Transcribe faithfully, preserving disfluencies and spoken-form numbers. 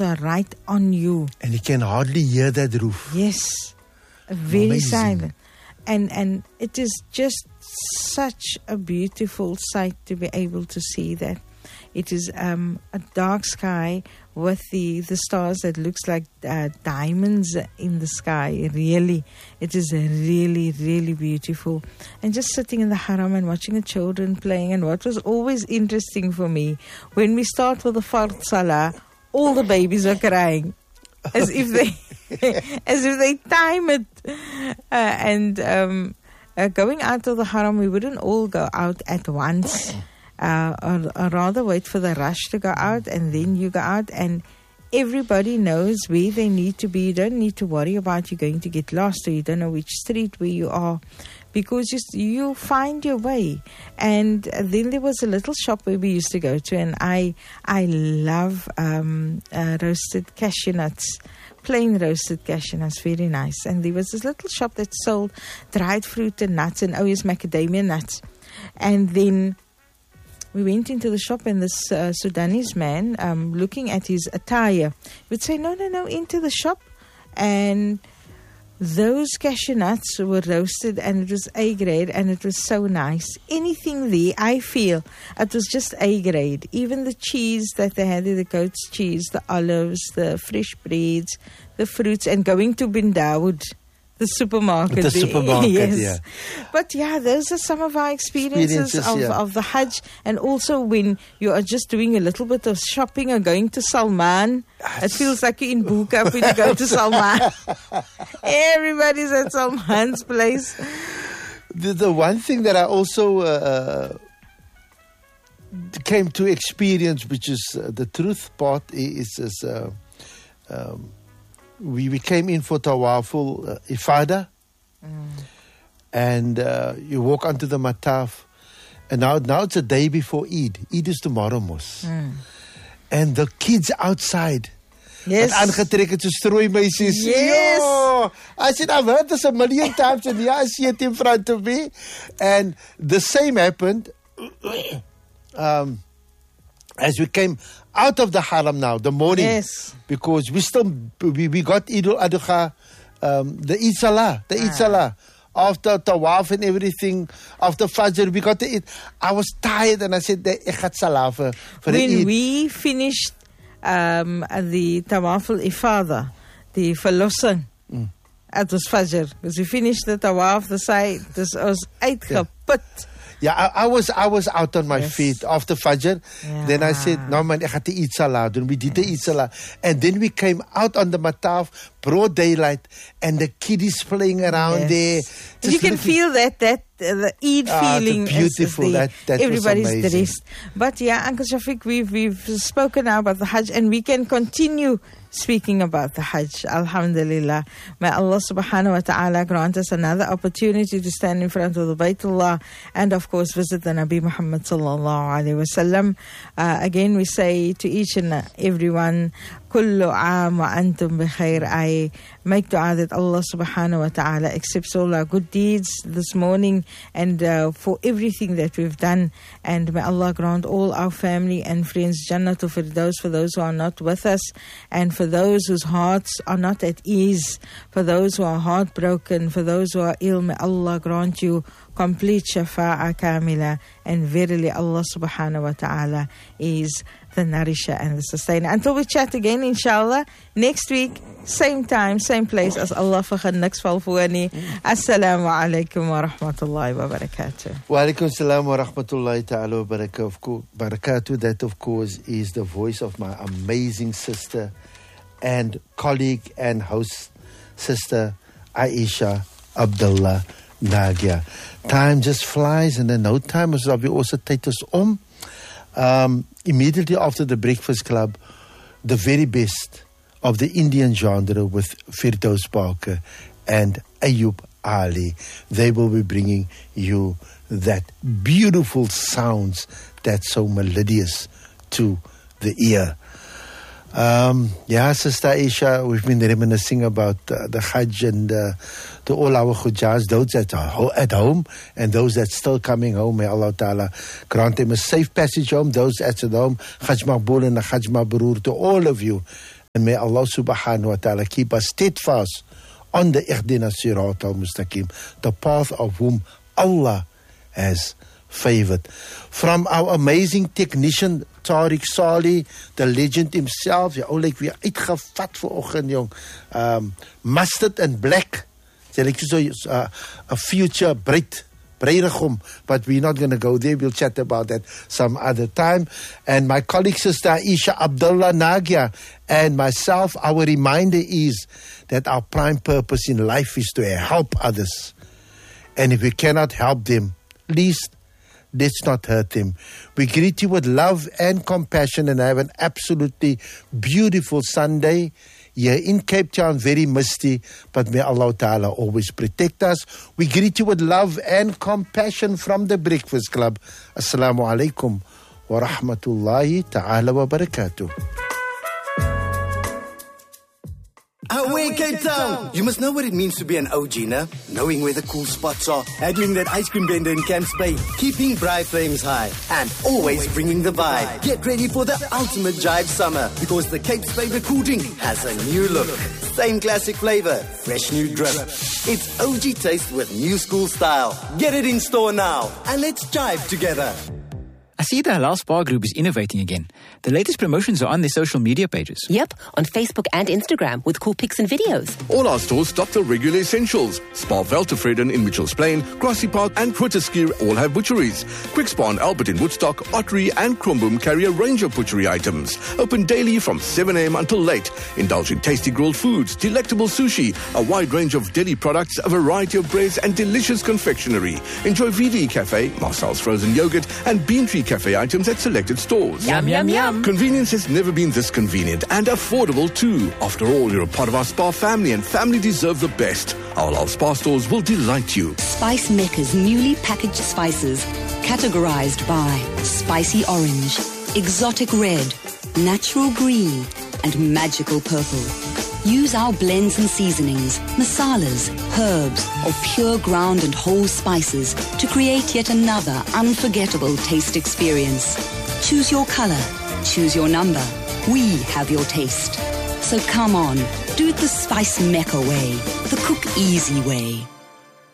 are right on you. And you can hardly hear that roof. Yes, very Amazing. silent. And and it is just such a beautiful sight to be able to see that. It is um, a dark sky with the, the stars that looks like uh, diamonds in the sky. Really, it is really, really beautiful. And just sitting in the haram and watching the children playing. And what was always interesting for me, when we start with the Fard Salah, all the babies are crying. As if they as if they time it. Uh, and um, uh, going out of the haram, we wouldn't all go out at once. Uh, or, or rather wait for the rush to go out, and then you go out, and everybody knows where they need to be. You don't need to worry about you going to get lost, or you don't know which street where you are, because you, you find your way. And then there was a little shop where we used to go to, and I I love um, uh, roasted cashew nuts. Plain roasted cashew nuts, very nice. And there was this little shop that sold dried fruit and nuts, and always macadamia nuts. And then we went into the shop, and this uh, Sudanese man, um, looking at his attire, would say, no, no, no, into the shop. And those cashew nuts were roasted, and it was A grade, and it was so nice. Anything there, I feel, it was just A grade. Even the cheese that they had there, the goat's cheese, the olives, the fresh breads, the fruits, and going to Bin Dawood, the supermarket. The there. supermarket, yes. yeah. But yeah, those are some of our experiences, Experiences, of, yeah. of the Hajj. And also when you are just doing a little bit of shopping or going to Salman, it feels like you're in Buka when you go to Salman. Everybody's at Salman's place. The, the one thing that I also uh, came to experience, which is uh, the truth part, is, is uh, um, we, we came in for Tawaful uh, Ifada, mm. and uh, you walk onto the Mataf, and now, now it's a day before Eid. Eid is tomorrow, mos. Mm. And the kids outside, yes, aangetrek het so strooimeisies. Yes. Yo, I said, I've heard this a million times, and yeah, I see it in front of me. And the same happened um, as we came out of the haram now, the morning. Yes. Because we still, we, we got Eid al-Adha, um, the Eid Salah, the Eid ah. Salah. After Tawaf and everything, after Fajr, we got to eat. I was tired, and I said, "I got Salah for, for when the Eid." we finished um, the Tawaf al-Ifada, the verlossing, mm. it was Fajr. Because we finished the Tawaf, the side, this was uitgeput. Yeah. Yeah, I, I was I was out on my yes. feet after Fajr. Yeah. Then I said, no man, ek gaan te Eid Salah doen. We did the Eid Salah. And then we came out on the Mataf, broad daylight, and the kiddies playing around yes. there. You can feel that, that uh, the Eid ah, feeling. Beautiful. Is, is the, that, that everybody's was amazing. dressed. But yeah, Uncle Shafiq, we've, we've spoken now about the Hajj, and we can continue speaking about the Hajj. Alhamdulillah. May Allah subhanahu wa ta'ala grant us another opportunity to stand in front of the Baytullah and of course visit the Nabi Muhammad sallallahu alayhi wa sallam. Uh, again, we say to each and everyone, Kullu aam wa antum bi khair. I make dua that Allah subhanahu wa ta'ala accepts all our good deeds this morning and uh, for everything that we've done. And may Allah grant all our family and friends Jannatul Firdaus for those who are not with us, and for those whose hearts are not at ease, for those who are heartbroken, for those who are ill, may Allah grant you complete shafa'a kamila. And verily Allah subhanahu wa ta'ala is the nourisher and the sustainer. Until we chat again, inshallah, next week, same time, same place, as Allah vergun niks val voor nie. Assalamu alaikum wa rahmatullahi wa barakatuh. Wa alaikum salam wa rahmatullahi ta'ala wa barakatuh. That, of course, is the voice of my amazing sister and colleague and host sister, Aisha Abdullah Nagia. Time just flies, and in no time is we also take us om. Um, immediately after the Breakfast Club, the very best of the Indian genre with Firdaus Parker and Ayub Ali. They will be bringing you that beautiful sounds that's so melodious to the ear. Um, yeah, Sister Aisha, we've been reminiscing about uh, the Hajj and uh, to all our Hujjahs, those that are at home and those that still coming home. May Allah Ta'ala grant them a safe passage home. Those at home, Hajj Maqbool and Hajj Mabrur to all of you. And may Allah subhanahu wa ta'ala keep us steadfast on the ihdina sirat al-mustaqim, the path of whom Allah has favored. From our amazing technician, Tariq Saleh, the legend himself, ja, ou lyk weer uitgevat vanoggend, jong. Um, mustard and black. Sy lyk so uh, a future bright bruidegom, but we're not going to go there. We'll chat about that some other time. And my colleague sister Isha Abdullah Nagia and myself, our reminder is that our prime purpose in life is to help others. And if we cannot help them, least let's not hurt them. We greet you with love and compassion and have an absolutely beautiful Sunday. Here in Cape Town, very misty, but may Allah Ta'ala always protect us. We greet you with love and compassion from the Breakfast Club. Assalamu alaikum wa rahmatullahi ta'ala wa barakatuh. Away Cape Town! You must know what it means to be an O G, no? Knowing where the cool spots are, handling that ice cream vendor in Camps Bay, keeping bright flames high, and always bringing the vibe. Get ready for the ultimate jive summer, because the Cape's favorite cool drink has a new look. Same classic flavor, fresh new drip. It's O G taste with new school style. Get it in store now, and let's jive together. I see the Halal Spa Group is innovating again. The latest promotions are on their social media pages. Yep, on Facebook and Instagram with cool pics and videos. All our stores stock the regular essentials. Spa Veltevreden in Mitchells Plain, Grassy Park and Grooteskier all have butcheries. Quick Spa and Albert in Woodstock, Ottery and Kromboom carry a range of butchery items. Open daily from seven a.m. until late. Indulge in tasty grilled foods, delectable sushi, a wide range of deli products, a variety of breads and delicious confectionery. Enjoy V V Cafe, Marcel's frozen yogurt and Bean Tree Cafe items at selected stores. Yum, yum, yum. Convenience has never been this convenient and affordable too. After all, you're a part of our spa family and family deserve the best. Our Halal Spa stores will delight you. Spice Mecca's newly packaged spices, categorized by spicy orange, exotic red, natural green, and magical purple. Use our blends and seasonings, masalas, herbs, or pure ground and whole spices to create yet another unforgettable taste experience. Choose your color, choose your number. We have your taste. So come on, do it the Spice Mecca way, the cook easy way.